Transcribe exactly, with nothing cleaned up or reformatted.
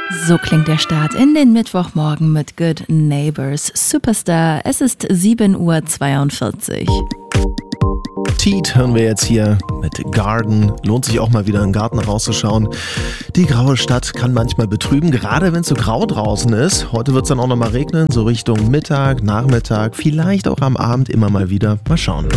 So klingt der Start in den Mittwochmorgen mit Good Neighbors Superstar. Es ist sieben Uhr zweiundvierzig. Teat hören wir jetzt hier mit Garden. Lohnt sich auch mal wieder in den Garten rauszuschauen. Die graue Stadt kann manchmal betrüben, gerade wenn es so grau draußen ist. Heute wird es dann auch noch mal regnen, so Richtung Mittag, Nachmittag, vielleicht auch am Abend immer mal wieder. Mal schauen.